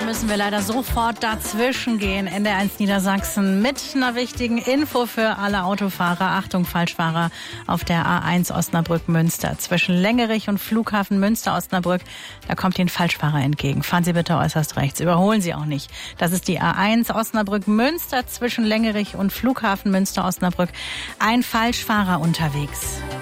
müssen wir leider sofort dazwischen gehen. NDR1 Niedersachsen mit einer wichtigen Info für alle Autofahrer. Achtung, Falschfahrer auf der A1 Osnabrück-Münster. Zwischen Längerich und Flughafen Münster-Osnabrück, da kommt Ihnen Falschfahrer entgegen. Fahren Sie bitte äußerst rechts. Überholen Sie auch nicht. Das ist die A1 Osnabrück-Münster zwischen Längerich und Flughafen Münster-Osnabrück. Ein Falschfahrer unterwegs.